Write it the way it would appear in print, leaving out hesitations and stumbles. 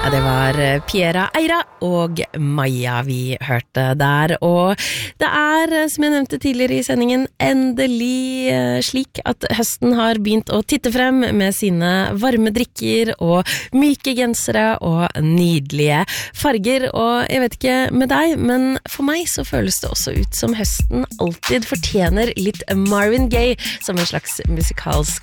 Ja, det var Piera Eira og Maja vi hørte der, og det som jeg nevnte tidligere i sendingen, endelig slik at høsten har begynt å titte frem med sine varme drikker og myke gensere og nydelige farger, og jeg vet ikke med deg, men for meg så føles det også ut som høsten alltid fortjener litt Marvin Gaye som en slags musikalsk